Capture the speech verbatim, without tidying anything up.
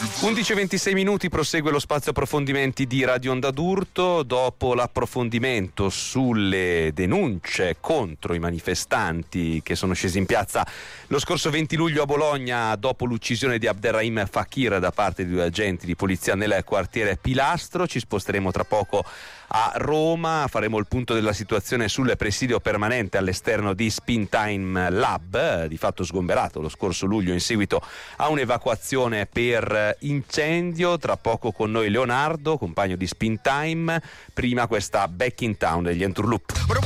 undici e ventisei minuti, prosegue lo spazio approfondimenti di Radio Onda d'Urto. Dopo l'approfondimento sulle denunce contro i manifestanti che sono scesi in piazza lo scorso venti luglio a Bologna dopo l'uccisione di Abderrahim Fakir da parte di due agenti di polizia nel quartiere Pilastro, ci sposteremo tra poco a Roma, faremo il punto della situazione sul presidio permanente all'esterno di Spintime Lab, di fatto sgomberato lo scorso luglio in seguito a un'evacuazione per incendio. Tra poco con noi Leonardo, compagno di Spintime. Prima questa Back in Town degli Entourloup.